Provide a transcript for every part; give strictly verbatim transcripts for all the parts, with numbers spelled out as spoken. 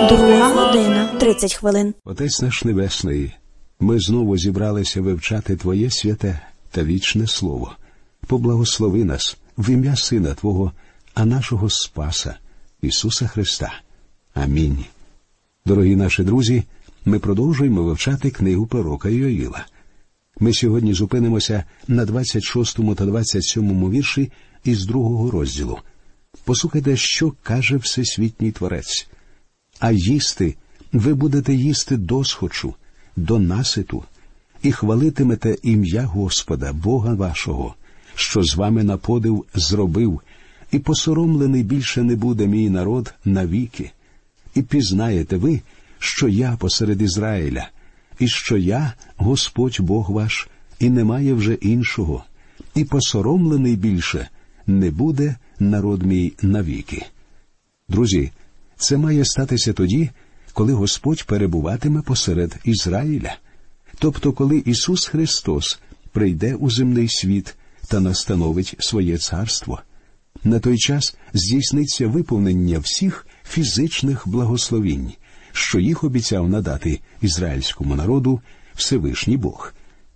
Друга година, тридцять хвилин. Отець наш Небесний, ми знову зібралися вивчати Твоє святе та вічне Слово. Поблагослови нас в ім'я Сина Твого, а нашого Спаса, Ісуса Христа. Амінь. Дорогі наші друзі, ми продовжуємо вивчати книгу пророка Йоїла. Ми сьогодні зупинимося на двадцять шостому та двадцять сьомому вірші із другого розділу. Послухайте, що каже Всесвітній Творець. «А їсти ви будете їсти досхочу, до наситу, і хвалитимете ім'я Господа, Бога вашого, що з вами на подив зробив, і посоромлений більше не буде мій народ навіки. І пізнаєте ви, що я посеред Ізраїля, і що я Господь Бог ваш, і немає вже іншого, і посоромлений більше не буде народ мій навіки». Друзі, це має статися тоді, коли Господь перебуватиме посеред Ізраїля. Тобто, коли Ісус Христос прийде у земний світ та настановить своє царство. На той час здійсниться виповнення всіх фізичних благословінь, що їх обіцяв надати ізраїльському народу Всевишній Бог.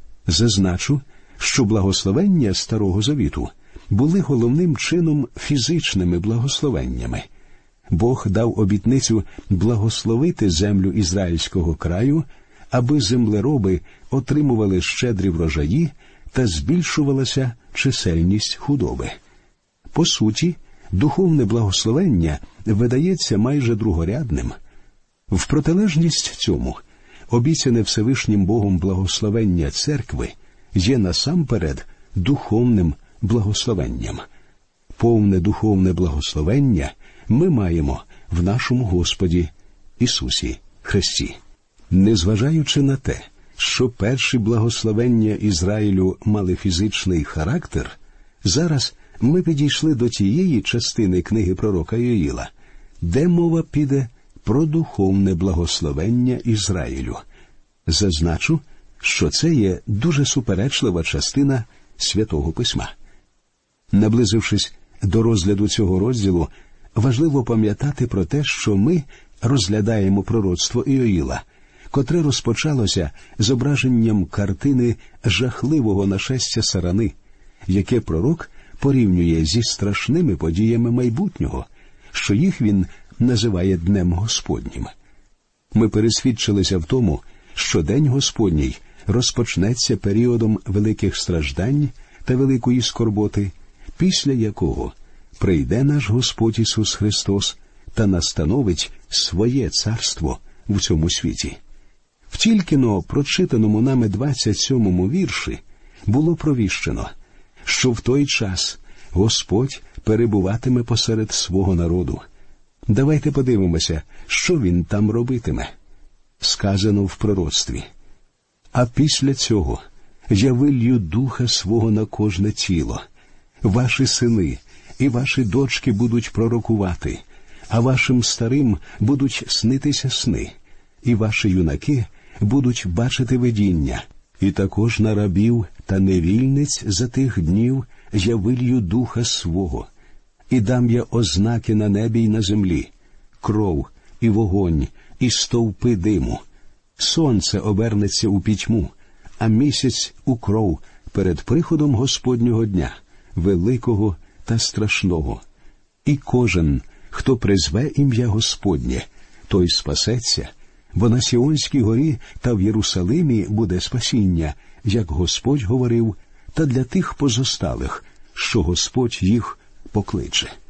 Зазначу, що благословення Старого Завіту були головним чином фізичними благословеннями. Бог дав обітницю благословити землю ізраїльського краю, аби землероби отримували щедрі врожаї та збільшувалася чисельність худоби. По суті, духовне благословення видається майже другорядним. В протилежність цьому, обіцяне Всевишнім Богом благословення церкви є насамперед духовним благословенням. Повне духовне благословення ми маємо в нашому Господі Ісусі Христі. Незважаючи на те, що перші благословення Ізраїлю мали фізичний характер, зараз ми підійшли до тієї частини книги пророка Йоїла, де мова піде про духовне благословення Ізраїлю. Зазначу, що це є дуже суперечлива частина Святого Письма. Наблизившись до розгляду цього розділу, важливо пам'ятати про те, що ми розглядаємо пророцтво Йоїла, котре розпочалося зображенням картини жахливого нашестя сарани, яке пророк порівнює зі страшними подіями майбутнього, що їх він називає Днем Господнім. Ми пересвідчилися в тому, що День Господній розпочнеться періодом великих страждань та великої скорботи, після якого прийде наш Господь Ісус Христос та настановить своє царство в цьому світі. В тільки-но прочитаному нами двадцять сьомому вірші було провіщено, що в той час Господь перебуватиме посеред свого народу. Давайте подивимося, що він там робитиме. Сказано в пророцтві: «А після цього я вилью духа свого на кожне тіло. Ваші сини і ваші дочки будуть пророкувати, а вашим старим будуть снитися сни, і ваші юнаки будуть бачити видіння. І також на рабів та невільниць за тих днів я вилью духа свого, і дам я ознаки на небі й на землі, кров і вогонь, і стовпи диму. Сонце обернеться у пітьму, а місяць у кров перед приходом Господнього дня, великого та страшного. І кожен, хто призве ім'я Господнє, той спасеться, бо на Сіонській горі та в Єрусалимі буде спасіння, як Господь говорив, та для тих позосталих, що Господь їх покличе».